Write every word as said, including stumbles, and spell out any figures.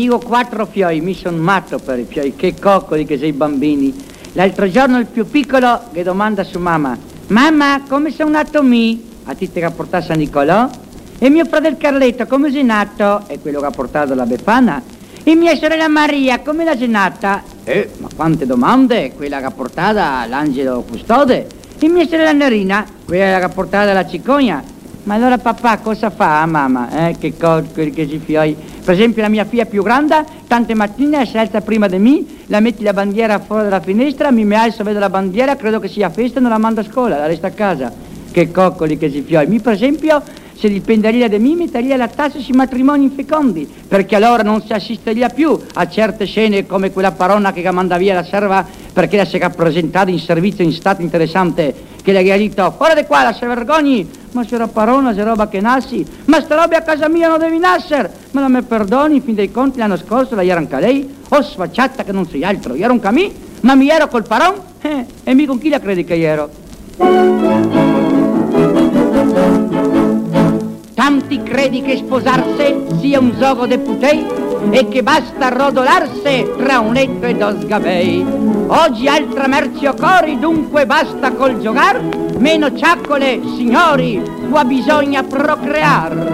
io ho quattro fioi, mi son matto per i fioi, che coccoli che sei bambini. L'altro giorno il più piccolo che domanda su mamma: mamma, come sono nato mi? A ti che ha portato San Nicolò? E mio fratello Carletto, come sei nato? È quello che ha portato la Befana. E mia sorella Maria, come la sei nata? Eh, ma quante domande, quella che ha portato l'angelo custode. E mia sorella Nerina, quella che ha portato la cicogna. Ma allora papà cosa fa a mamma? Eh, che coccoli che si fioi. Per esempio la mia figlia più grande, tante mattine si alza prima di me, la metti la bandiera fuori dalla finestra, mi mi alzo, vedo la bandiera, credo che sia festa e non la mando a scuola, la resta a casa. Che coccoli che si fioi. Mi per esempio, se dipenderia da me, metteria la tassa sui matrimoni infecondi, perché allora non si assisteria più a certe scene come quella paronna che manda via la serva perché la si è presentata in servizio in stato interessante, che le ha detto fuori di qua, la si vergogni. Ma c'era parona, c'è roba che nassi, ma sta roba a casa mia non devi nascere. Ma la me perdoni, in fin dei conti l'anno scorso la era anche lei, oh sfacciata che non sei altro, io ero un camì, ma mi ero col paron, eh, e mi con chi la credi che ero? Tanti credi che sposarsi sia un gioco de putei e che basta rodolarsi tra un letto e dos gabei. Oggi altra merce occorri, dunque basta col giocar, meno ciaccole, signori, qua bisogna procrear.